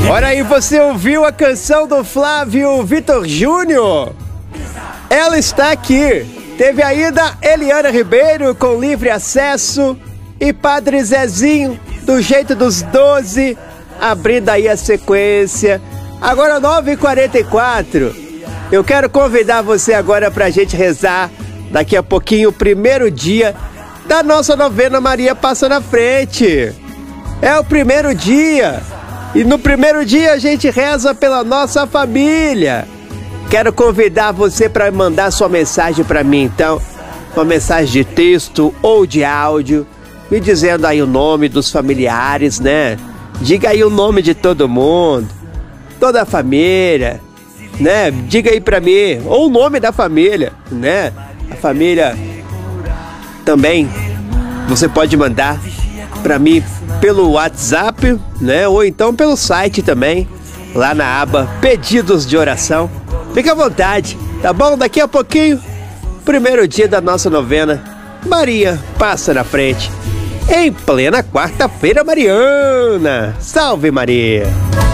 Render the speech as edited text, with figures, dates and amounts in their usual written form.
Olha aí, você ouviu a canção do Flávio Vitor Júnior? Ela está aqui. Teve ainda Eliana Ribeiro com Livre Acesso e Padre Zezinho, Do Jeito dos 12, abrindo aí a sequência. Agora 9h44. Eu quero convidar você agora pra gente rezar daqui a pouquinho o primeiro dia da nossa novena Maria Passa na Frente. É o primeiro dia. E no primeiro dia a gente reza pela nossa família. Quero convidar você para mandar sua mensagem para mim, então. Uma mensagem de texto ou de áudio, me dizendo aí o nome dos familiares, né? Diga aí o nome de todo mundo, toda a família, né? Diga aí para mim, ou o nome da família, né? A família também você pode mandar para mim pelo WhatsApp, né? Ou então pelo site também, lá na aba Pedidos de Oração. Fica à vontade, tá bom? Daqui a pouquinho, primeiro dia da nossa novena Maria Passa na Frente, em plena quarta-feira mariana. Salve Maria!